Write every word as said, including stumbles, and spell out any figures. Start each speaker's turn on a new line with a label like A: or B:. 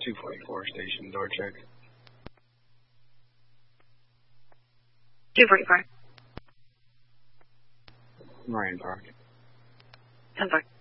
A: two forty-four station, door check.
B: two forty-four.
A: Moraine Park.
B: ten four.